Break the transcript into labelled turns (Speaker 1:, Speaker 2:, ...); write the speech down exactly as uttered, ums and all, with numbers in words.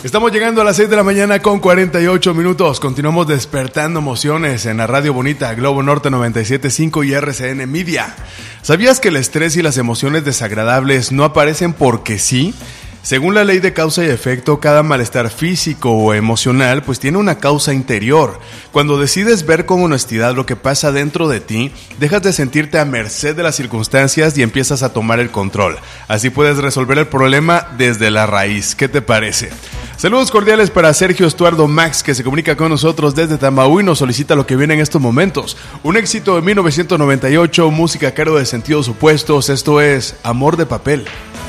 Speaker 1: Estamos llegando a las seis de la mañana con cuarenta y ocho minutos. Continuamos despertando emociones en la Radio Bonita, Globo Norte noventa y siete punto cinco y R C N Media. ¿Sabías que el estrés y las emociones desagradables no aparecen porque sí? Según la ley de causa y efecto, cada malestar físico o emocional pues tiene una causa interior. Cuando decides ver con honestidad lo que pasa dentro de ti, dejas de sentirte a merced de las circunstancias y empiezas a tomar el control. Así puedes resolver el problema desde la raíz. ¿Qué te parece? Saludos cordiales para Sergio Estuardo Max, que se comunica con nosotros desde Tamaulipas y nos solicita lo que viene en estos momentos. Un éxito de mil novecientos noventa y ocho, música a cargo de Sentidos Opuestos. Esto es Amor de Papel.